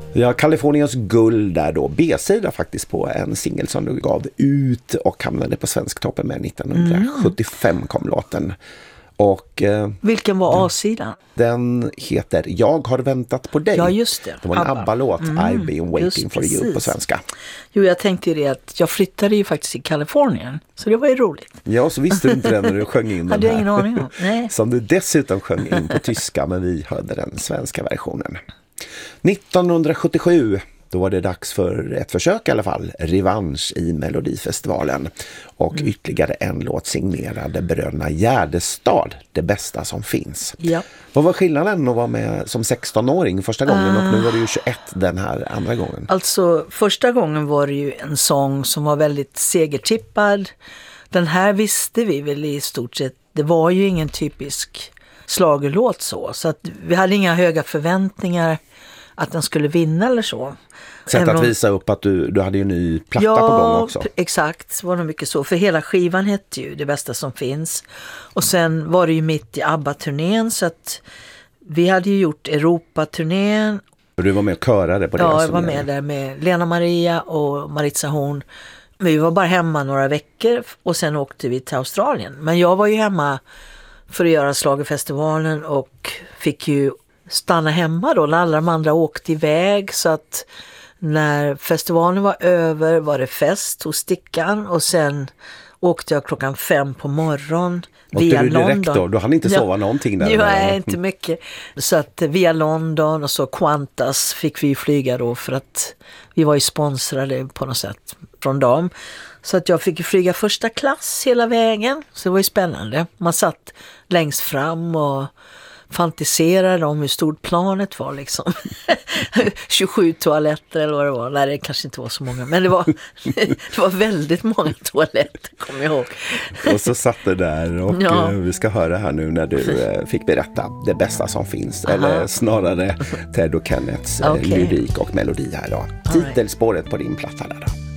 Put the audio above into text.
Ja, Kaliforniens guld där då, B-sida faktiskt på en singel som du gav ut och hamnade på Svensktoppen med 1975 kom låten. Och, vilken var A-sidan? Den heter Jag har väntat på dig. Ja, just det. Det var en ABBA-låt, I've been waiting for you på svenska. Jo, jag tänkte ju det att jag flyttade ju faktiskt i Kalifornien, så det var ju roligt. Ja, så visste du inte det när du sjöng in den hade här. Jag ingen aning om. Nej. Som du dessutom sjöng in på tyska, men vi hörde den svenska versionen. 1977, då var det dags för ett försök i alla fall, revansch i Melodifestivalen. Och ytterligare en låt signerade bröderna Gärdestad, det bästa som finns. Ja. Vad var skillnaden att vara med som 16-åring första gången och nu var det ju 21 den här andra gången? Alltså första gången var det ju en sång som var väldigt segertippad. Den här visste vi väl i stort sett, det var ju ingen typisk schlagerlåt så att vi hade inga höga förväntningar att den skulle vinna eller så. Sätt att visa upp att du hade ju en ny platta på gång också. Ja, exakt. Det var nog mycket så. För hela skivan hette ju Det bästa som finns. Och sen var det ju mitt i ABBA-turnén så att vi hade ju gjort Europa-turnén. Du var med och körade på det? Ja, jag var med där med Lena Maria och Maritza Horn. Men vi var bara hemma några veckor och sen åkte vi till Australien. Men jag var ju hemma för att göra Schlagerfestivalen och fick ju stanna hemma då när alla de andra åkte iväg, så att när festivalen var över var det fest hos Stickan och sen åkte jag 5:00 på morgon via London. Direkt då? Du hann inte sova någonting där? Nej, inte mycket. Så att via London och så Qantas fick vi flyga då för att vi var ju sponsrade på något sätt från dem. Så att jag fick flyga första klass hela vägen. Så det var ju spännande. Man satt längst fram och fantiserade om hur stort planet var liksom. 27 toaletter eller vad det var. Nej, det kanske inte var så många. Men det var väldigt många toaletter, kommer jag ihåg. Och så satt du där och vi ska höra här nu när du fick berätta det bästa som finns. Aha. Eller snarare Ted och Kenneths lyrik och melodi här då. Titelspåret på din platta där då.